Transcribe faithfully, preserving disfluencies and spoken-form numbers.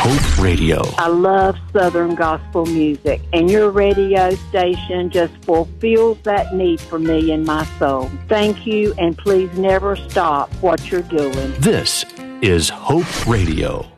Hope Radio. I love Southern gospel music, and your radio station just fulfills that need for me in my soul. Thank you, and please never stop what you're doing. This is Hope Radio.